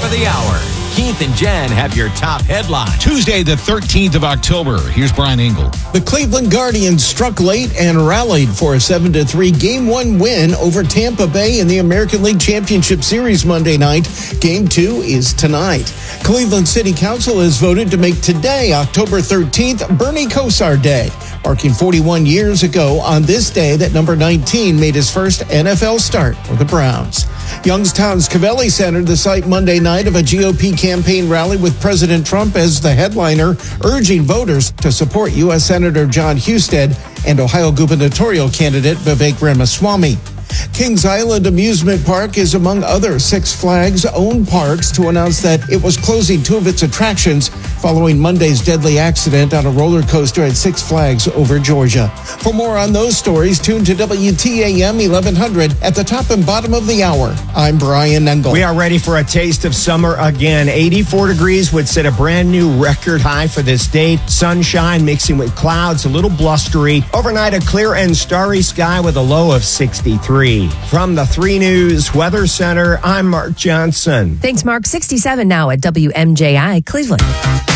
of the hour. Keith and Jen have your top headlines. Tuesday, the 13th of October. Here's Brian Engel. The Cleveland Guardians struck late and rallied for a 7-3 Game 1 win over Tampa Bay in the American League Championship Series Monday night. Game 2 is tonight. Cleveland City Council has voted to make today, October 13th, Bernie Kosar Day, marking 41 years ago on this day that number 19 made his first NFL start for the Browns. Youngstown's Covelli Center, the site Monday night of a GOP campaign rally with President Trump as the headliner, urging voters to support U.S. Senator John Husted and Ohio gubernatorial candidate Vivek Ramaswamy. Kings Island Amusement Park is among other Six Flags owned parks to announce that it was closing two of its attractions following Monday's deadly accident on a roller coaster at Six Flags over Georgia. For more on those stories, tune to WTAM 1100 at the top and bottom of the hour. I'm Brian Engel. We are ready for a taste of summer again. 84 degrees would set a brand new record high for this date. Sunshine mixing with clouds, a little blustery. Overnight, a clear and starry sky with a low of 63. From the 3 News Weather Center, I'm Mark Johnson. Thanks, Mark. 67 now at WMJI Cleveland.